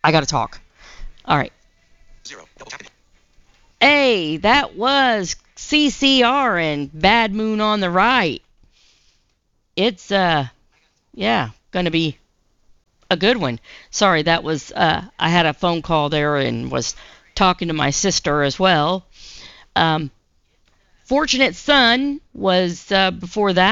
I gotta talk. All right. 0. Double tap. Hey, that was CCR and Bad Moon on the Right. It's gonna be a good one. Sorry, that was I had a phone call there and was talking to my sister as well. Fortunate Son was before that.